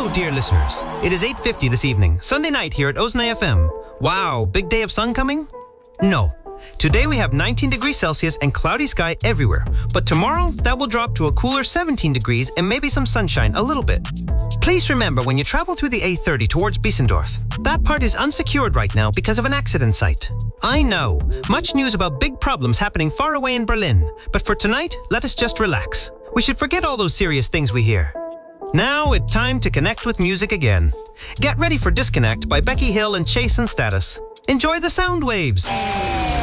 Hello, dear listeners. It is 8:50 this evening, Sunday night here at Ozna FM. Wow, big day of sun coming? No. Today we have 19 degrees Celsius and cloudy sky everywhere. But tomorrow, that will drop to a cooler 17 degrees and maybe some sunshine a little bit. Please remember when you travel through the A30 towards Biesendorf, that part is unsecured right now because of an accident site. I know, much news about big problems happening far away in Berlin. But for tonight, let us just relax. We should forget all those serious things we hear. Now it's time to connect with music again. Get ready for Disconnect by Becky Hill and Chase and Status. Enjoy the sound waves.